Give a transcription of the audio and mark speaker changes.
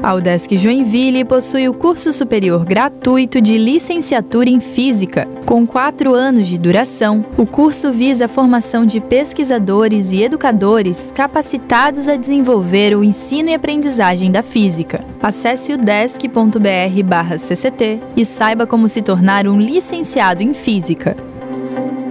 Speaker 1: A UDESC Joinville possui o curso superior gratuito de licenciatura em Física. Com 4 anos de duração, o curso visa a formação de pesquisadores e educadores capacitados a desenvolver o ensino e aprendizagem da física. Acesse udesc.br/cct e saiba como se tornar um licenciado em Física.